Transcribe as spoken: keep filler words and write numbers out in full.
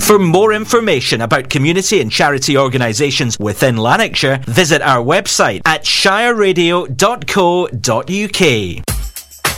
For more information about community and charity organisations within Lanarkshire, visit our website at shire radio dot co dot uk.